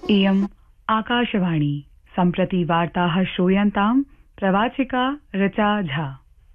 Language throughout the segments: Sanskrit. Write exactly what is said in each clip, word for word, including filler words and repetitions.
इयम् आकाशवाणी सम्प्रति वार्ताः श्रूयन्ताम् प्रवाचिका ऋचा झा।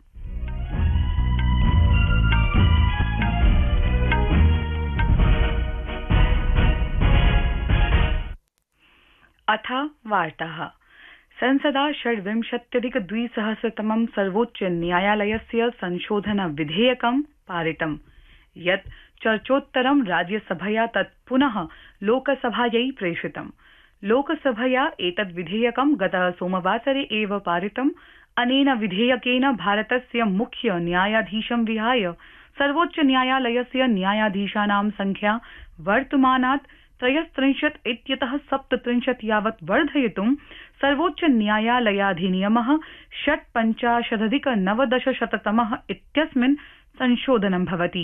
अथ वार्ताः। संसदा षड्विंशत्यधिक द्विसहस्रतमं सर्वोच्च न्यायालयस्य संशोधन विधेयकं पारितम्, यत् चर्चोत्तरं राज्यसभया तत् पुनः लोकसभायै प्रेषितम्। लोकसभया एतद् विधेयकं गत सोमवासरे एव पारितम्। अनेन विधेयकेन भारतस्य मुख्य न्यायाधीशं विहाय सर्वोच्च न्यायालयस्य न्यायाधीशानां संख्या वर्तमानात् त्रयस्त्रिंशत् इत्यतः सप्तत्रिंशत् यावत् वर्धयितुं सर्वोच्च न्यायालयाधिनियमः षट्पञ्चाशदधिक नवदशशततमः इत्यस्मिन् संशोधनं भवति।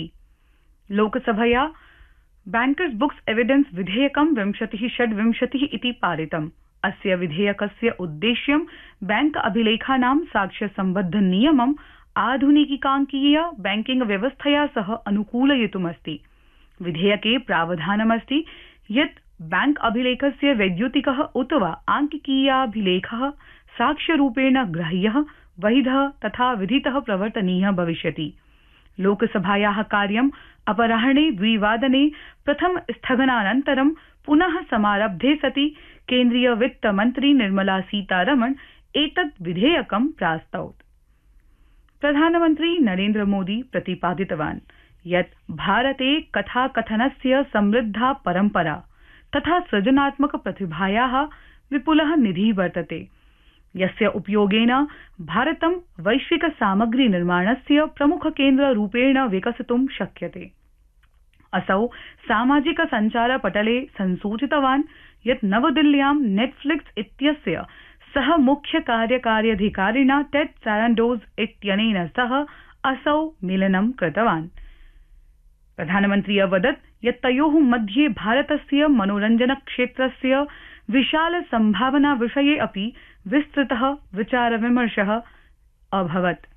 लोकसभया बैंकर्स बुक्स एविडेंस विधेयकं विंशतिः षड्विंशतिः इति पारितम्। अस्य विधेयकस्य उद्देश्यं बैंक अभिलेखानां साक्ष्य सम्बद्ध नियमम् आधुनिकीकाङ्कीय बैंकिंग व्यवस्थया सह अनुकूलयितुमस्ति। विधेयके प्रावधानमस्ति यत् बैंक अभिलेखस्य वैद्युतिकः उत वा आंकिकीयाभिलेखः साक्ष्यरूपेण ग्राह्यः, वैधः तथा विधितः प्रवर्तनीयः भविष्यति। लोकसभायाः कार्यम् अपराह्णे द्विवादने प्रथम स्थगनानन्तरं पुनः समारब्धे सति केन्द्रीय वित्त मन्त्री निर्मला सीतारमण एतत् विधेयकं प्रास्तौत्। प्रधानमन्त्री नरेन्द्र मोदी प्रतिपादितवान् यत् भारते कथाकथनस्य समृद्धा परम्परा तथा सृजनात्मक प्रतिभायाः विपुलः निधिः वर्तते, यस्य उपयोगेन भारतं वैश्विक सामग्री निर्माणस्य प्रमुख केन्द्र रूपेण विकसितुं शक्यते। असौ सामाजिक संचार पटले संसूचितवान् यत् नवदिल्ल्यां नेटफ्लिक्स इत्यस्य सह मुख्य कार्यकार्यधिकारिणा टेड सैरंडोज इत्यनेन सह असौ मेलनं कृतवान्। प्रधानमन्त्री अवदत् यत् तयोः मध्ये भारतस्य मनोरञ्जन क्षेत्रस्य विशाल सम्भावना विषये अपि विस्तृतः विचारविमर्शः अभवत्।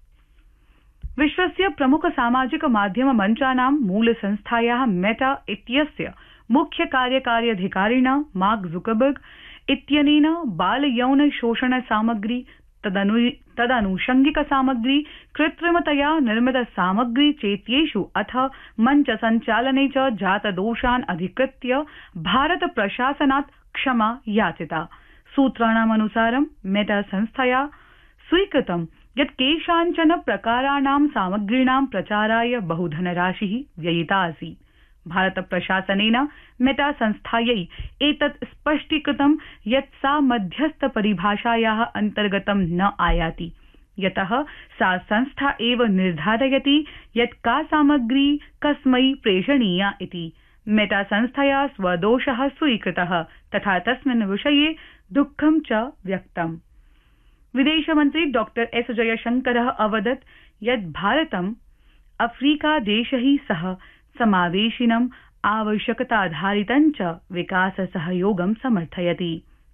विश्वस्य प्रमुख सामाजिक माध्यम मञ्चानां मूलसंस्थायाः मेटा इत्यस्य मुख्य कार्यकार्यधिकारिणा मार्क जुकरबर्ग इत्यनेन बाल यौन शोषण सामग्री, तदनु तदनुषंगिक सामग्री, कृत्रिमतया निर्मित सामग्री चेत्येषु अथ मञ्च संचालने च जातदोषान् अधिकृत्य भारत प्रशासनात् क्षमा याचिता। सूत्राणामनुसारं मेटा संस्थया स्वीकृतं यत् केषाञ्चन प्रकाराणां सामग्रीणां प्रचाराय बहुधनराशिः व्ययिता आसीत्। भारत प्रशासनेन मेटा संस्थायै एतत् स्पष्टीकृतं यत् सा मध्यस्थ परिभाषायाः अन्तर्गतं न आयाति, यतः सा संस्था एव निर्धारयति यत् का सामग्री कस्मै प्रेषणीया इति। मेटा संस्थया स्वदोषः स्वीकृतः तथा तस्मिन् विषये दुःखं च व्यक्तम्। विदेशमन्त्री डॉक्टर एस जयशंकरः अवदत् यत् भारतम् अफ्रीकादेशैः सह समावेशिनम् आवश्यकताधारितं च विकास सहयोगं समर्थयति,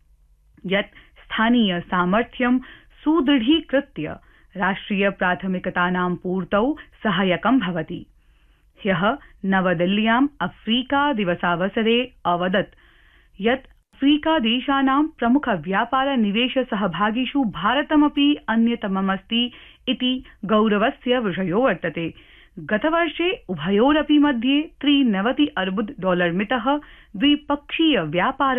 यत् स्थानीय सामर्थ्यं सुदृढीकृत्य राष्ट्रिय प्राथमिकतानां पूर्तौ सहायकं भवति। ह्यः नवदिल्ल्याम् अफ्रीका दिवसावसरे अवदत् यत् अफ्रीकादेशानां प्रमुख व्यापार निवेश सहभागिषु भारतमपि अन्यतममस्ति इति गौरवस्य विषयो वर्तते। गतवर्षे उभयोरपि मध्ये त्रिनवति अर्बुद डॉलर मितः द्विपक्षीय व्यापार